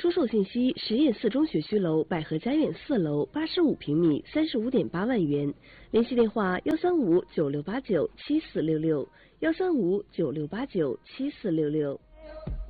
出售信息：实验四中学区楼百合家苑4楼，85平米，35.8万元。联系电话：13596897466，13596897466。